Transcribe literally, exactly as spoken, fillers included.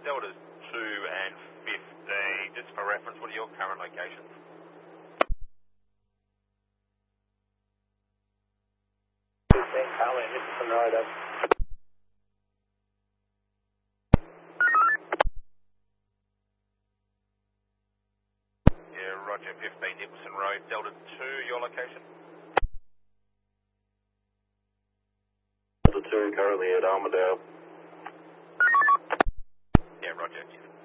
Deltas two and fifteen. Just for reference, what are your current locations? fifteen, Carly, Nicholson Road, up. Yeah, Roger, fifteen Nicholson Road. Delta two, your location? Delta two, currently at Armadale. Yeah, Roger.